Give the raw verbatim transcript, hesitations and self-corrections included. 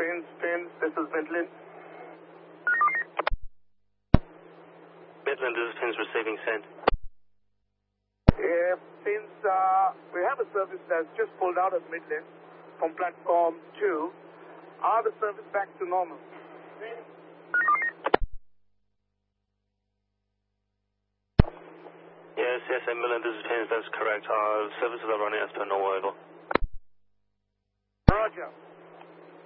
Fins, Fins, this is Midland. Midland, this is Fins receiving send. Yeah, since uh, we have a service that's just pulled out of Midland from platform two, are the service back to normal? Yes, yes, and Midland, this is Fins, that's correct. Our services are running as per normal. Roger.